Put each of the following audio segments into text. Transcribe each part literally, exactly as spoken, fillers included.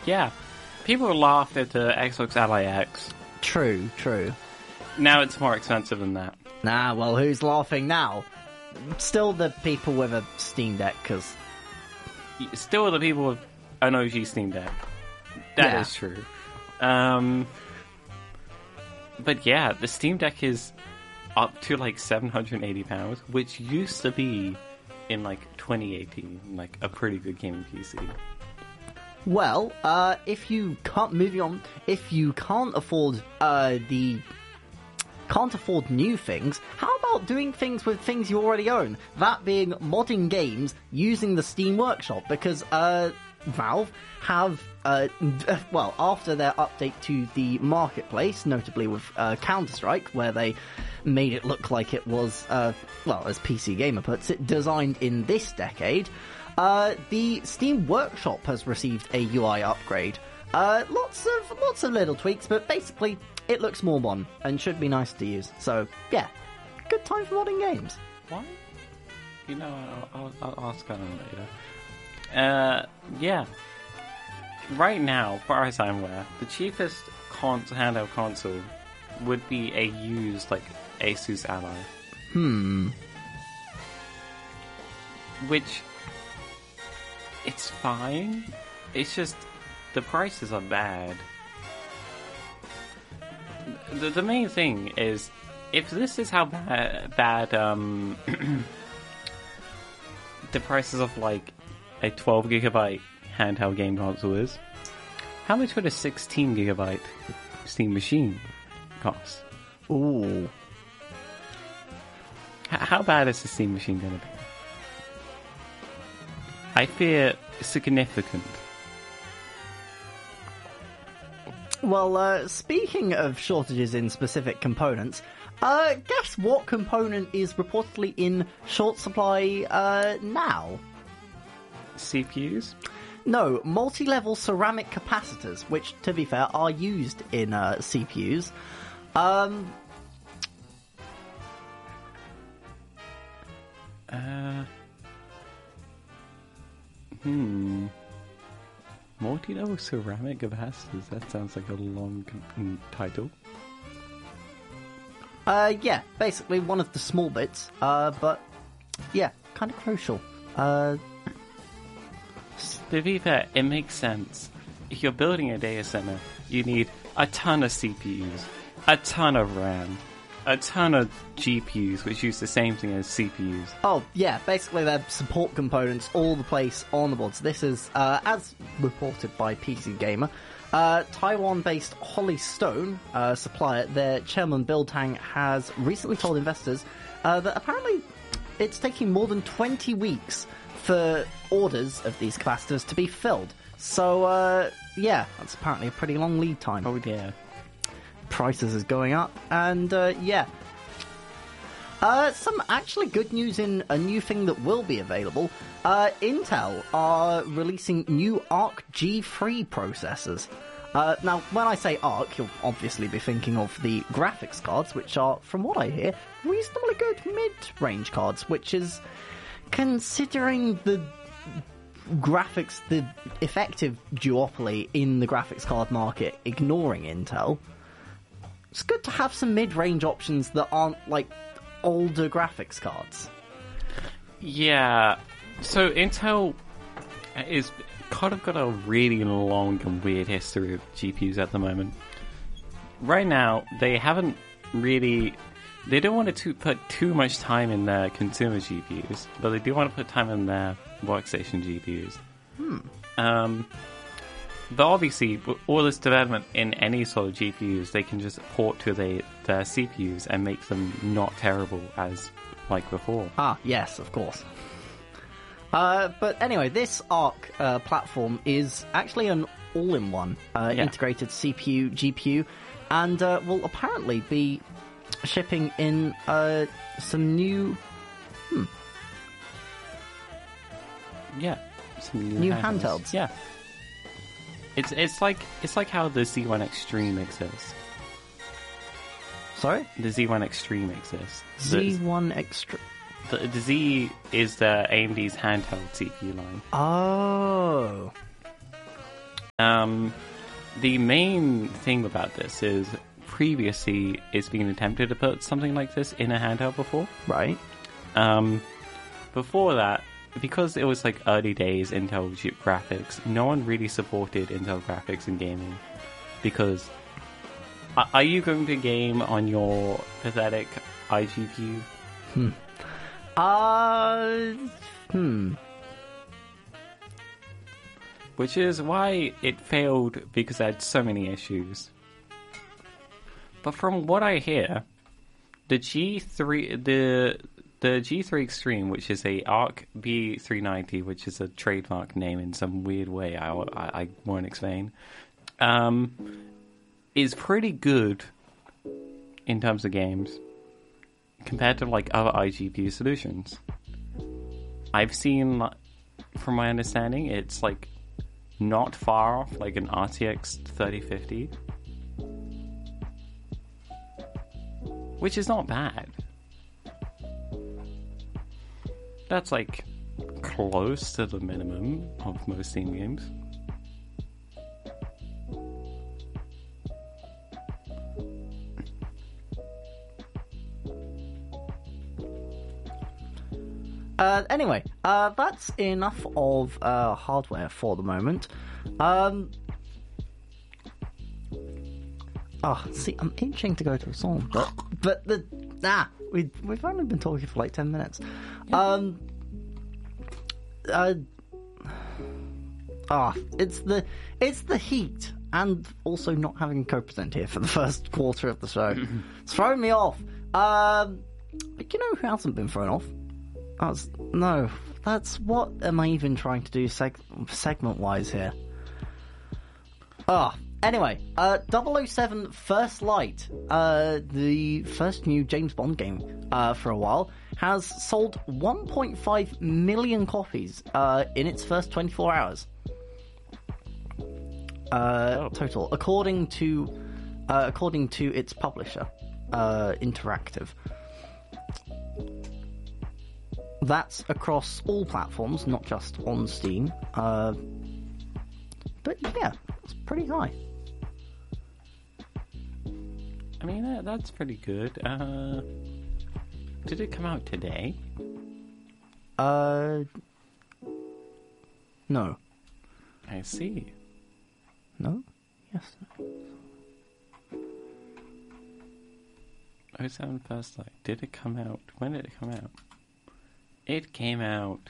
Yeah. People laughed at the Xbox Ally X. True, true. Now it's more expensive than that. Nah, well, who's laughing now? Still the people with a Steam Deck, because... Still the people with an O G Steam Deck. That Yeah. is true. Um, but yeah, the Steam Deck is up to like seven hundred eighty pounds, which used to be, in like twenty eighteen, like a pretty good gaming P C. Well, uh, if you can't... Moving on, if you can't afford uh, the... Can't afford new things, how about doing things with things you already own? That being modding games using the Steam Workshop, because uh, Valve have, uh, well, after their update to the marketplace, notably with uh, Counter-Strike, where they made it look like it was, uh, well, as P C Gamer puts it, designed in this decade, uh, the Steam Workshop has received a U I upgrade. Uh, lots of lots of little tweaks, but basically it looks more modern and should be nice to use. So yeah, good time for modding games. Why? You know, I'll, I'll, I'll ask on it later. Uh, yeah. Right now, far as I'm aware, the cheapest con- handheld console would be a used, like, Asus Ally. Hmm. Which, it's fine. It's just, the prices are bad. The, the main thing is, if this is how bad, bad um, the prices of, like, a twelve gigabyte handheld game console is, how much would a sixteen gigabyte Steam machine cost? Ooh. H- how bad is the Steam machine going to be? I fear significant. Well, uh, speaking of shortages in specific components, uh, guess what component is reportedly in short supply uh, now? C P Us? No, multi-level ceramic capacitors, which, to be fair, are used in uh, C P Us. Um, Uh, hmm. Multi-level ceramic capacitors. That sounds like a long mm, title. uh, yeah, basically one of the small bits, uh, but yeah, kind of crucial. Uh, To be fair, it makes sense. If you're building a data center, you need a ton of C P Us, a ton of RAM, a ton of G P Us, which use the same thing as C P Us. Oh, yeah, basically they're support components all the place on the board. So this is, uh, as reported by P C Gamer, uh, Taiwan-based Holly Stone uh, supplier, their chairman Bill Tang, has recently told investors uh, that apparently it's taking more than twenty weeks for orders of these capacitors to be filled. So, uh, yeah, that's apparently a pretty long lead time. Oh yeah. Prices is going up, and uh, yeah. Uh, some actually good news in a new thing that will be available. Uh, Intel are releasing new Arc G three processors. Uh, now, when I say Arc, you'll obviously be thinking of the graphics cards, which are, from what I hear, reasonably good mid-range cards, which is, considering the graphics, the effective duopoly in the graphics card market, ignoring Intel, it's good to have some mid-range options that aren't, like, older graphics cards. Yeah. So Intel is kind of got a really long and weird history of G P Us at the moment. Right now, they haven't really... They don't want to put too much time in their consumer G P Us, but they do want to put time in their workstation G P Us. Hmm. Um, but obviously, with all this development in any sort of G P Us, they can just port to the, their C P Us and make them not terrible as like before. Ah, yes, of course. Uh, but anyway, this Arc uh, platform is actually an all-in-one uh, Yeah. integrated C P U, G P U, and uh, will apparently be shipping in uh, some new... Hmm, Yeah, some new, New handhelds. handhelds. Yeah, it's it's like it's like how the Z one Extreme exists. sorry? The Z one Extreme exists. Z one Extra... The, the, the Z is the A M D's handheld C P U line. Oh. Um, the main thing about this is previously it's been attempted to put something like this in a handheld before. Right. Um, before that, because it was like early days Intel chip graphics, no one really supported Intel graphics in gaming. Because are, are you going to game on your pathetic iGPU? Hmm. Uh. Hmm. Which is why it failed, because it had so many issues. But from what I hear, the G three, the the G three Extreme, which is a Arc B three ninety, which is a trademark name in some weird way I, I, I won't explain, um, is pretty good in terms of games compared to like other iGPU solutions. I've seen, from my understanding, it's like not far off like an R T X thirty fifty, which is not bad. That's like close to the minimum of most Steam games. Uh, anyway, uh, that's enough of uh, hardware for the moment. Um, oh, see, I'm itching to go to a song, but but the nah, we we've only been talking for like ten minutes. Um, uh, ah, oh, it's the it's the heat, and also not having a co-present here for the first quarter of the show. It's throwing me off. Um, but you know who hasn't been thrown off? That's, no, that's what am I even trying to do seg- segment-wise here? Ah, oh, anyway, uh, double oh seven First Light, uh, the first new James Bond game uh, for a while, has sold one point five million copies uh, in its first twenty-four hours. Uh, oh. Total, according to uh, according to its publisher, uh, Interactive. That's across all platforms, not just on Steam. Uh, but yeah, it's pretty high. I mean, that, that's pretty good. Uh, did it come out today? Uh, no. I see. No? Yes. oh seven First Light. Did it come out? When did it come out? It came out.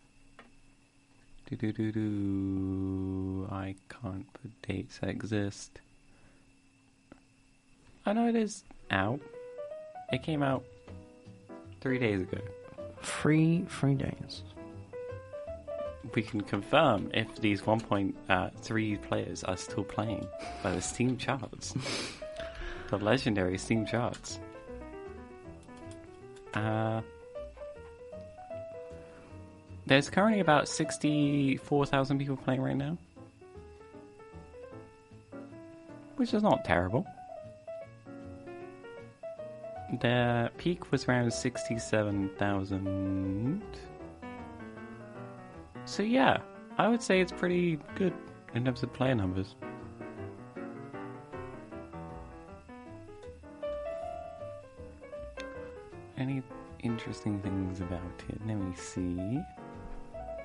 Do do do do. I can't put dates that exist. I know it is out. It came out three days ago. Three, three days. We can confirm if these one point three players are still playing by the Steam charts. The legendary Steam charts. Uh... There's currently about sixty-four thousand people playing right now. Which is not terrible. Their peak was around sixty-seven thousand. So yeah, I would say it's pretty good in terms of player numbers. Any interesting things about it? Let me see.